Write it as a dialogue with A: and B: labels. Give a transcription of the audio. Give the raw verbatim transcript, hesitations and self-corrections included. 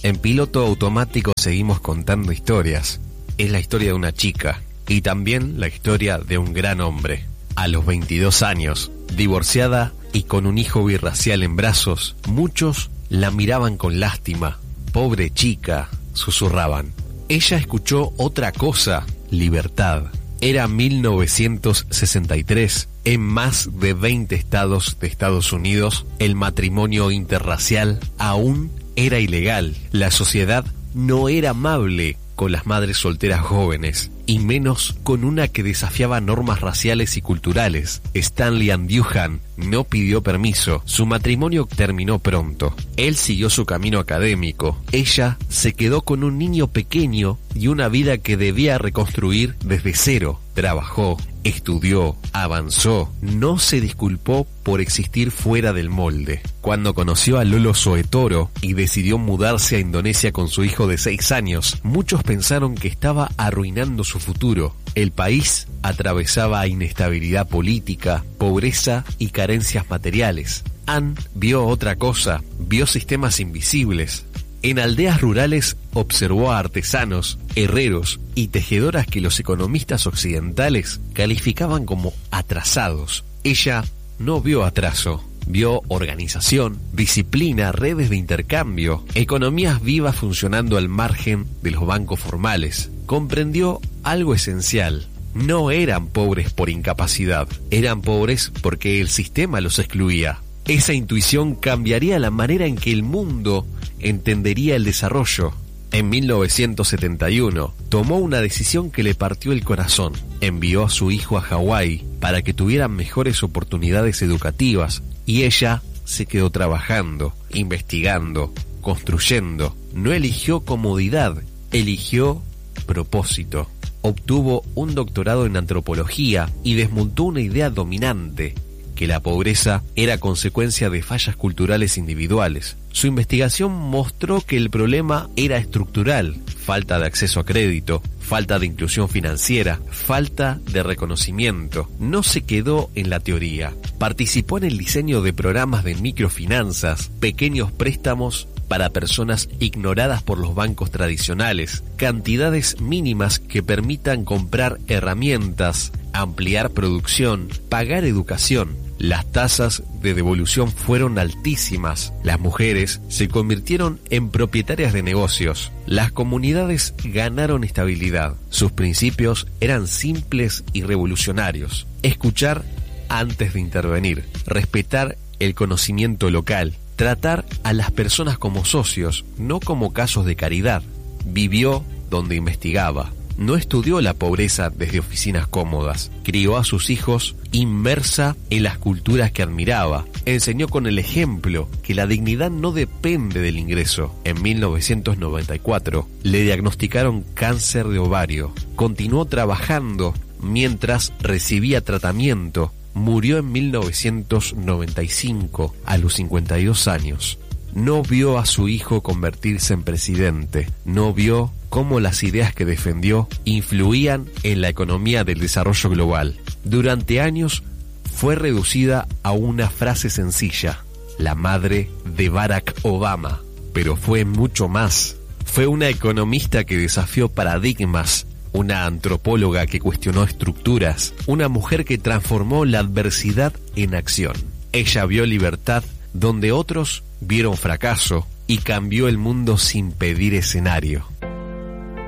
A: En Piloto Automático seguimos contando historias. Es la historia de una chica y también la historia de un gran hombre. A los veintidós años, divorciada y con un hijo birracial en brazos, muchos la miraban con lástima. Pobre chica, susurraban. Ella escuchó otra cosa, libertad. Era mil novecientos sesenta y tres. En más de veinte estados de Estados Unidos, el matrimonio interracial aún era ilegal. La sociedad no era amable con las madres solteras jóvenes, y menos con una que desafiaba normas raciales y culturales. Stanley Andujan no pidió permiso. Su matrimonio terminó pronto. Él siguió su camino académico. Ella se quedó con un niño pequeño y una vida que debía reconstruir desde cero. Trabajó, estudió, avanzó, no se disculpó por existir fuera del molde. Cuando conoció a Lolo Soetoro y decidió mudarse a Indonesia con su hijo de seis años, muchos pensaron que estaba arruinando su futuro. El país atravesaba inestabilidad política, pobreza y carencias materiales. Ann vio otra cosa, vio sistemas invisibles. En aldeas rurales observó a artesanos, herreros y tejedoras que los economistas occidentales calificaban como atrasados. Ella no vio atraso, vio organización, disciplina, redes de intercambio, economías vivas funcionando al margen de los bancos formales. Comprendió algo esencial. No eran pobres por incapacidad, eran pobres porque el sistema los excluía. Esa intuición cambiaría la manera en que el mundo entendería el desarrollo. En mil novecientos setenta y uno tomó una decisión que le partió el corazón. Envió a su hijo a Hawái para que tuvieran mejores oportunidades educativas y ella se quedó trabajando, investigando, construyendo. No eligió comodidad, eligió propósito. Obtuvo un doctorado en antropología y desmontó una idea dominante, que la pobreza era consecuencia de fallas culturales individuales. Su investigación mostró que el problema era estructural: falta de acceso a crédito, falta de inclusión financiera, falta de reconocimiento. No se quedó en la teoría. Participó en el diseño de programas de microfinanzas, pequeños préstamos para personas ignoradas por los bancos tradicionales, cantidades mínimas que permitan comprar herramientas, ampliar producción, pagar educación. Las tasas de devolución fueron altísimas. Las mujeres se convirtieron en propietarias de negocios. Las comunidades ganaron estabilidad. Sus principios eran simples y revolucionarios. Escuchar antes de intervenir. Respetar el conocimiento local. Tratar a las personas como socios, no como casos de caridad. Vivió donde investigaba. No estudió la pobreza desde oficinas cómodas. Crió a sus hijos inmersa en las culturas que admiraba. Enseñó con el ejemplo que la dignidad no depende del ingreso. En mil novecientos noventa y cuatro le diagnosticaron cáncer de ovario. Continuó trabajando mientras recibía tratamiento. Murió en mil novecientos noventa y cinco a los cincuenta y dos años. No vio a su hijo convertirse en presidente. No vio cómo las ideas que defendió influían en la economía del desarrollo global. Durante años fue reducida a una frase sencilla: la madre de Barack Obama. Pero fue mucho más. Fue una economista que desafió paradigmas, una antropóloga que cuestionó estructuras, una mujer que transformó la adversidad en acción. Ella vio libertad donde otros vieron fracaso y cambió el mundo sin pedir escenario.